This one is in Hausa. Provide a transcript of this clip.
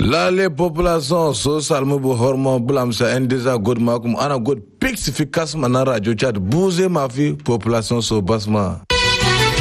Lale population so salmu bu hormo bulamsa endeza god makum ana god pixifikas mana radio chat bouze ma fi population so basma.